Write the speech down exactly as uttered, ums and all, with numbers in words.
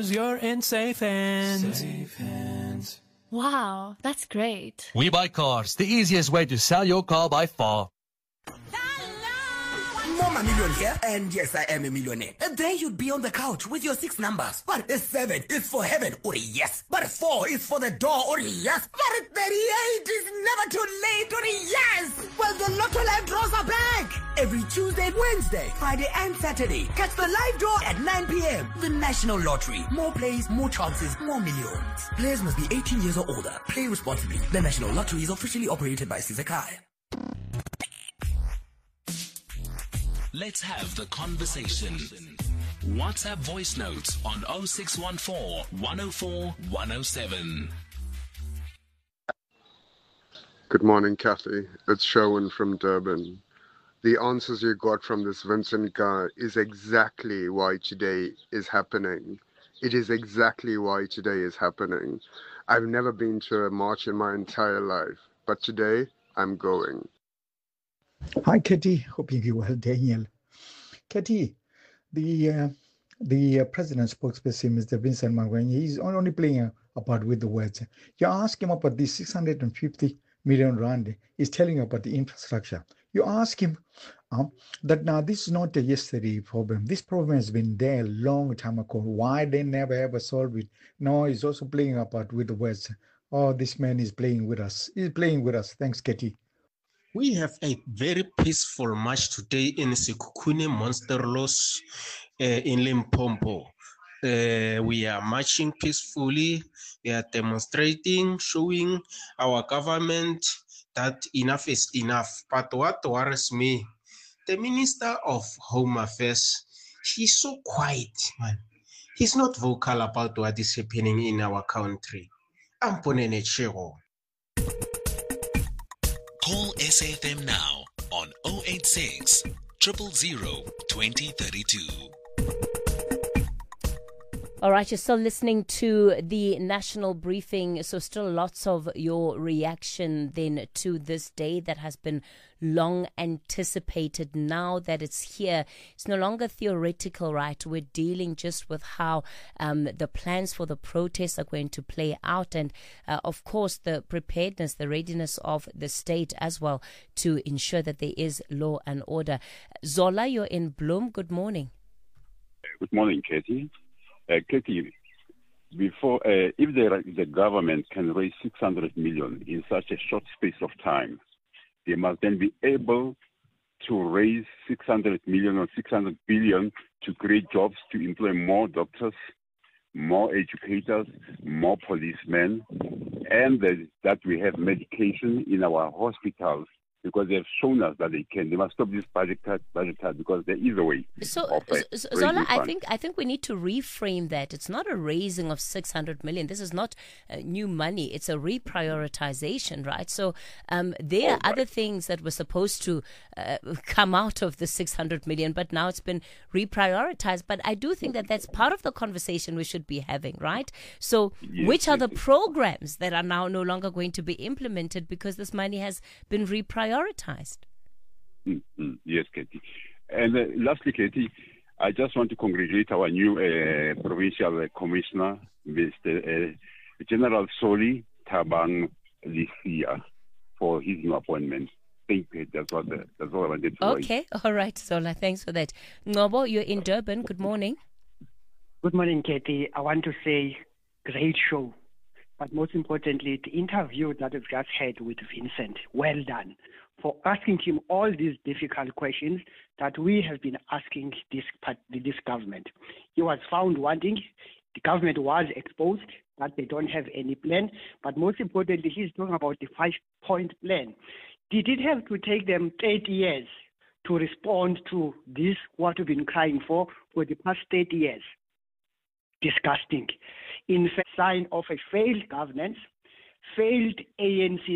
You're in safe hands. Safe hands. Wow, that's great. We Buy Cars, the easiest way to sell your car by far. Mama Million here, and yes, I am a millionaire. And then you'd be on the couch with your six numbers. But a seven is for heaven, or yes. But a four is for the door, or yes. But a thirty-eight is never too late, or yes. Well, the Lotto Live draws are back. Every Tuesday, Wednesday, Friday, and Saturday. Catch the live draw at nine p.m. The National Lottery. More plays, more chances, more millions. Players must be eighteen years or older. Play responsibly. The National Lottery is officially operated by Sizakai. Let's have the conversation. WhatsApp voice notes on oh six one four, one oh four, one oh seven. Good morning, Kathy. It's Sherwin from Durban. The answers you got from this Vincent guy is exactly why today is happening. It is exactly why today is happening. I've never been to a march in my entire life, but today I'm going. Hi, Katie. Hope you're well, Daniel. Katie, the uh, the uh, president's spokesperson, Mister Vincent Magwenya, he's only playing about with the words. You ask him about the six hundred fifty million rand. He's telling you about the infrastructure. You ask him um, that now this is not a yesterday problem. This problem has been there a long time ago. Why they never ever solve it? No, he's also playing about with the words. Oh, this man is playing with us. He's playing with us. Thanks, Katie. We have a very peaceful march today in Sekhukhune Monsterlos uh, in Limpopo. Uh, we are marching peacefully. We are demonstrating, showing our government that enough is enough. But what worries me, the Minister of Home Affairs, he's so quiet, man. He's not vocal about what is happening in our country. Amponene Chego. Call S F M now on oh eight six, zero zero zero, two oh three two. All right, you're still listening to the national briefing, so still lots of your reaction then to this day that has been long anticipated. Now that it's here, it's no longer theoretical, right? We're dealing just with how um, the plans for the protests are going to play out, and uh, of course the preparedness, the readiness of the state as well to ensure that there is law and order. Zola, you're in Bloem. Good morning. Good morning, Katie. Uh, Katie, before, uh, if the, the government can raise six hundred million in such a short space of time, they must then be able to raise six hundred million or six hundred billion to create jobs, to employ more doctors, more educators, more policemen, and the, that we have medication in our hospitals, because they have shown us that they can. They must stop this budget cut, budget cut, because there is a way. So, of, uh, Zola, I think I think we need to reframe that. It's not a raising of six hundred million. This is not uh, new money. It's a reprioritization, right? So um, there are right. other things that were supposed to uh, come out of the six hundred million, but now it's been reprioritized. But I do think that that's part of the conversation we should be having, right? So yes, which are yes, the yes. programs that are now no longer going to be implemented because this money has been reprioritized? prioritized. Mm-hmm. Yes, Katie. And uh, lastly, Katie, I just want to congratulate our new uh, provincial uh, commissioner, Mister Uh, General Soli Tabang Lisia, for his new appointment. Thank you. That's what, uh, that's all I wanted to Okay, write. All right, Zola, thanks for that. Ngobo, you're in Durban. Good morning. Good morning, Katie. I want to say great show. But most importantly, the interview that we've just had with Vincent, well done, for asking him all these difficult questions that we have been asking this this government. He was found wanting. The government was exposed that they don't have any plan. But most importantly, he's talking about the five-point plan. Did it have to take them thirty years to respond to this, what we've been crying for for the past thirty years? Disgusting. In fact, sign of a failed governance, failed A N C